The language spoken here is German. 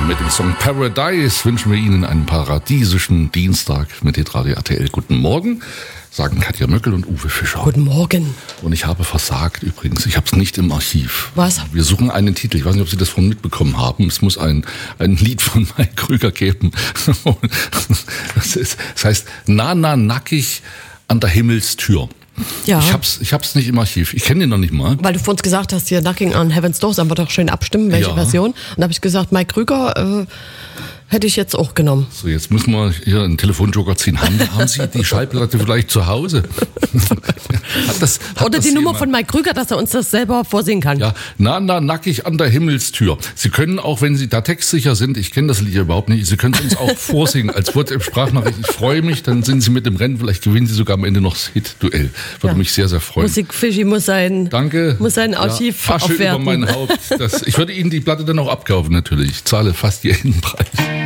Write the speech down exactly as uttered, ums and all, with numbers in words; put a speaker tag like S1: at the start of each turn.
S1: Mit dem Song Paradise wünschen wir Ihnen einen paradiesischen Dienstag mit Hitradio R T L. Guten Morgen, sagen Katja Möckel und Uwe Fischer.
S2: Guten Morgen.
S1: Und ich habe versagt übrigens, ich habe es nicht im Archiv.
S2: Was?
S1: Wir suchen einen Titel, ich weiß nicht, ob Sie das von mitbekommen haben. Es muss ein, ein Lied von Mike Krüger geben. Das, ist, das heißt, na, na, nackig an der Himmelstür.
S2: Ja.
S1: Ich hab's, ich hab's nicht im Archiv. Ich kenne den noch nicht mal.
S2: Weil du vorhin gesagt hast, hier Knocking on Heaven's Door, sollen wir doch schön abstimmen, welche
S1: Ja.
S2: Version. Und da habe ich gesagt, Mike Krüger äh, hätte ich jetzt auch genommen.
S1: So, jetzt müssen wir hier einen Telefonjoker ziehen. Haben, haben Sie die Schallplatte vielleicht zu Hause? Hat das, hat
S2: Oder
S1: das
S2: die Nummer
S1: jemand?
S2: von Mike Krüger, dass er uns das selber vorsingen kann.
S1: Ja, na, na, nackig an der Himmelstür. Sie können auch, wenn Sie da textsicher sind, ich kenne das Lied ja überhaupt nicht, Sie können es uns auch vorsingen als WhatsApp-Sprachnachricht. Ich freue mich, dann sind Sie mit im Rennen, vielleicht gewinnen Sie sogar am Ende noch das Hit-Duell. Würde
S2: Ja.
S1: mich sehr, sehr freuen.
S2: Musik Fischi muss sein,
S1: Danke.
S2: muss sein Archiv
S1: ja, Asche
S2: aufwerten.
S1: über mein Haupt. Das, ich würde Ihnen die Platte dann auch abkaufen natürlich. Ich zahle fast jeden Preis.